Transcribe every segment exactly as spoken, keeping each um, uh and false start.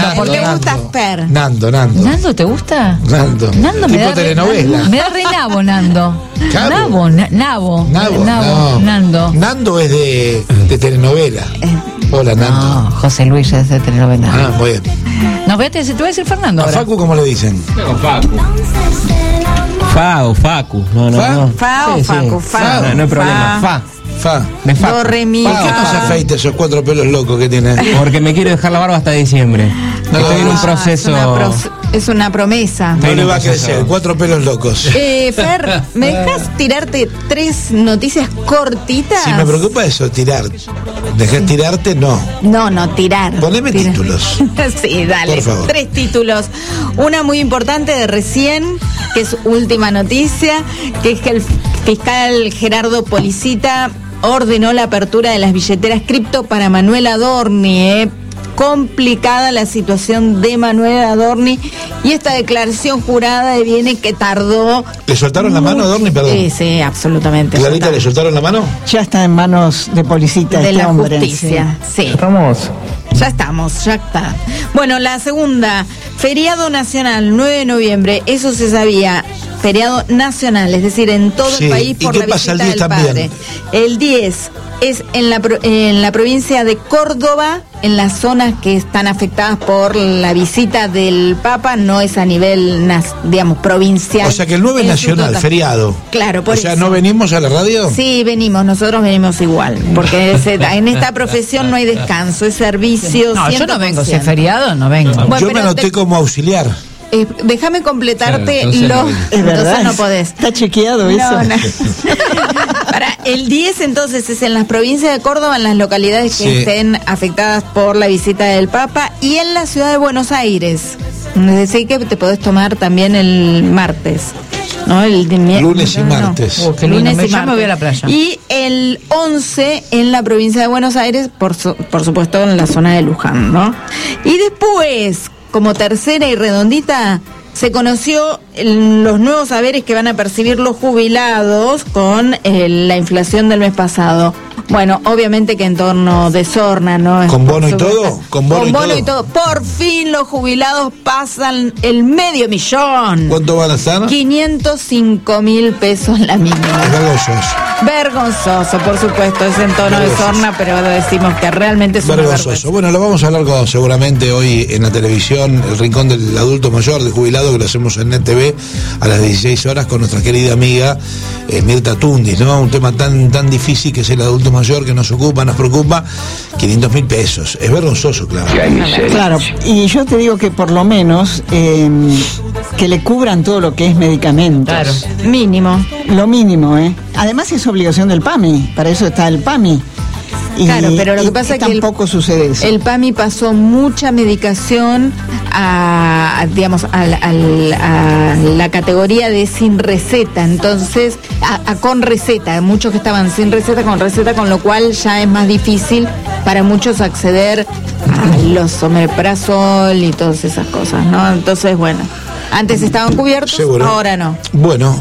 Nando, ¿por qué Nando. gustas Per? Nando, Nando. ¿Nando te gusta? Nando. Nando me Tipo da re- telenovela. Me da re nabo, Nando. Claro. Nabo, na- nabo. Nabo, Nabo, no. Nando. Nando es de, de telenovela. Hola, Nando. No, José Luis es de telenovela. Ah, muy bien. No, vete, te voy a decir Fernando ¿A ahora. Facu cómo le dicen? Fa o Facu. No, no, ¿Fa? no. Fa o Sí, sí. Facu, fa. No, no hay problema. Fa. Fa. De Facu. Do, re, mi, ¿Por qué no se fa. afeita esos cuatro pelos locos que tiene? Porque me quiero dejar la barba hasta diciembre. No, Estoy en un ah, proceso. Es una, pro- es una promesa. No le va a Proceso. crecer, cuatro pelos locos. Eh, Fer, ¿me dejas tirarte tres noticias cortitas? Si me preocupa eso, tirar. Dejar tirarte, no. No, no, tirar. Poneme Tirar. títulos. Sí, dale. Por favor. Tres títulos. Una muy importante de recién, que es última noticia, que es que el fiscal Gerardo Policita ordenó la apertura de las billeteras cripto para Manuel Adorni. ¿eh? Complicada la situación de Manuel Adorni y esta declaración jurada viene que tardó. ¿Le soltaron la mano a Adorni, perdón? Sí, sí, absolutamente. Clarita, ¿le soltaron la mano? Ya está en manos de Policita De este la hombre. justicia, sí. Estamos. Ya estamos, ya está. Bueno, la segunda, feriado nacional, nueve de noviembre, eso se sabía, feriado nacional, es decir, en todo Sí, el país ¿y por qué la pasa el visita del diez también? padre. El diez es en la, pro- en la provincia de Córdoba, en las zonas que están afectadas por la visita del Papa, no es a nivel, nas- digamos, provincial. O sea que el nueve es en su nacional, total. feriado. Claro, por O sea, eso. ¿no venimos a la radio? Sí, venimos, nosotros venimos igual, porque ese- en esta profesión no hay descanso, es servicio. No, yo no vengo, si es cien por ciento. feriado, no vengo. Bueno, Yo me pero anoté te- como auxiliar. Eh, déjame completarte Claro, entonces lo. no. Es Entonces verdad. no podés. Está chequeado eso. No, no. Para el diez entonces es en las provincias de Córdoba, en las localidades que Sí. estén afectadas por la visita del Papa y en la ciudad de Buenos Aires. Es decir que te podés tomar también el martes. ¿No? El de mi- Lunes y no, no. martes. Uh, qué lindo. Lunes Me- y ya me martes. voy a la playa. Y el once en la provincia de Buenos Aires, por, su- por supuesto en la zona de Luján, ¿no? Y después, como tercera y redondita, se conoció el- los nuevos saberes que van a percibir los jubilados con eh, la inflación del mes pasado. Bueno, obviamente que en torno de sorna, ¿no? ¿Con Por bono y supuesto. todo? ¿Con bono y todo? y todo. Por fin los jubilados pasan el medio millón. ¿Cuánto van a estar? quinientos cinco mil pesos la mínima. Vergonzoso. Vergonzoso, por supuesto, es en tono de Vergonzoso. sorna, pero decimos que realmente es una Vergonzoso. vergüenza. Bueno, lo vamos a hablar con, seguramente hoy en la televisión, el Rincón del Adulto Mayor, de jubilado, que lo hacemos en Net T V a las dieciséis horas con nuestra querida amiga eh, Mirta Tundis, ¿no? Un tema tan tan difícil que es el adulto mayor, que nos ocupa, nos preocupa, quinientos mil pesos. Es vergonzoso, claro. Claro, y yo te digo que por lo menos eh, que le cubran todo lo que es medicamentos. Claro. Mínimo. Lo mínimo, ¿eh? Además es obligación del PAMI, para eso está el PAMI. Y, Claro, pero lo que y pasa es que el- tampoco sucede eso. El PAMI pasó mucha medicación a, a, digamos, a, la- a la- a la categoría de sin receta, entonces, a, a con receta, muchos que estaban sin receta, con receta, con lo cual ya es más difícil para muchos acceder a los omeprazol y todas esas cosas, ¿no? Entonces, bueno, antes estaban cubiertos, Seguro. ahora no. Bueno,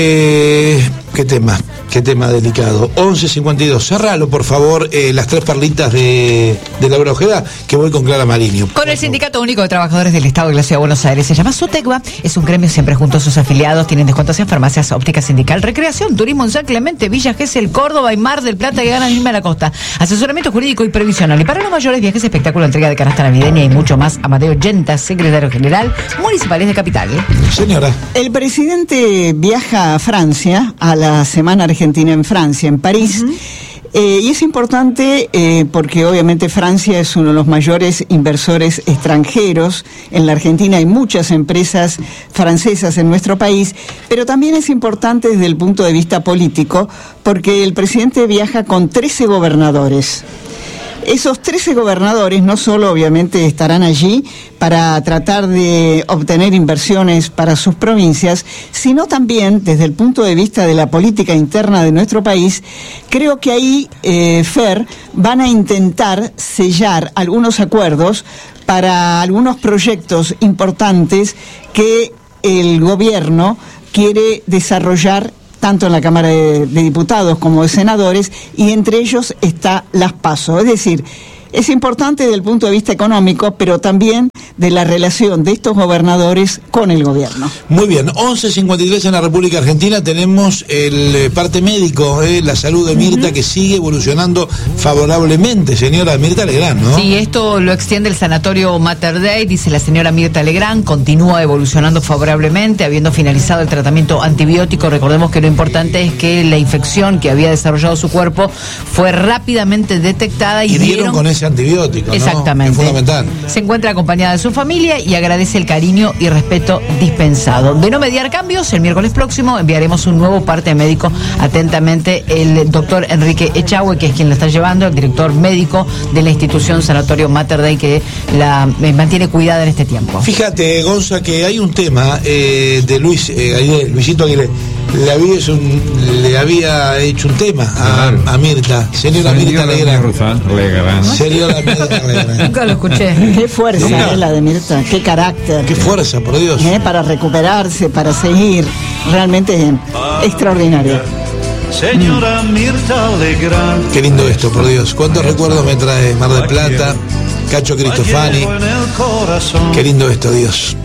eh, qué tema, qué tema delicado. once cincuenta y dos, cerralo, por favor, eh, las tres perlitas de, de Laura Ojeda, que voy con Clara Mariño. Con el Sindicato Único de Trabajadores del Estado de la Ciudad de Buenos Aires. Se llama SUTECBA, es un gremio siempre junto a sus afiliados. Tienen descuentos en farmacias, óptica sindical, recreación, turismo en San Clemente, Villa Gesell, Córdoba y Mar del Plata, que ganan irme a la costa. Asesoramiento jurídico y previsional. Y para los mayores, viajes, espectáculo, entrega de canasta navideña y mucho más. Amadeo Yentas, secretario general, Municipales de Capital. Señora, El presidente viaja a Francia, a la Semana Argentina en Francia, en París. Eh, y es importante eh, porque obviamente Francia es uno de los mayores inversores extranjeros. En la Argentina hay muchas empresas francesas en nuestro país, pero también es importante desde el punto de vista político porque el presidente viaja con trece gobernadores. Esos trece gobernadores no solo obviamente estarán allí para tratar de obtener inversiones para sus provincias, sino también desde el punto de vista de la política interna de nuestro país, creo que ahí, eh, Fer, van a intentar sellar algunos acuerdos para algunos proyectos importantes que el gobierno quiere desarrollar tanto en la Cámara de, de Diputados como de Senadores, y entre ellos está las PASO. Es decir, es importante desde el punto de vista económico, pero también de la relación de estos gobernadores con el gobierno. Muy bien, once cincuenta y tres en la República Argentina tenemos el eh, parte médico, eh, la salud de Mirta, uh-huh. que sigue evolucionando favorablemente, señora Mirta Legrand, ¿no? Sí, esto lo extiende el Sanatorio Mater Dei, dice la señora Mirta Legrand, continúa evolucionando favorablemente, habiendo finalizado el tratamiento antibiótico. Recordemos que lo importante es que la infección que había desarrollado su cuerpo fue rápidamente detectada y, y dieron, dieron con ese antibiótico, ¿no? Exactamente. Es fundamental. Se encuentra acompañada de su familia y agradece el cariño y respeto dispensado. De no mediar cambios, el miércoles próximo enviaremos un nuevo parte médico. Atentamente, el doctor Enrique Echagüe, que es quien la está llevando, el director médico de la institución Sanatorio Mater Dei, que la eh, mantiene cuidada en este tiempo. Fíjate, Gonza, que hay un tema eh, de Luis eh, Aguirre, Luisito Aguirre. Le había, hecho un, le había hecho un tema a, a Mirta, señora Mirta Legrand. Señora Mirta Legrand. Nunca lo escuché. Qué fuerza, eh, la de Mirta, qué carácter. Qué fuerza, por Dios. Eh, para recuperarse, para seguir, realmente eh, extraordinario. Señora Mirta Legrand. Qué lindo esto, por Dios. ¿Cuántos recuerdos me trae Mar del Plata, Cacho Cristofani? Qué lindo esto, Dios.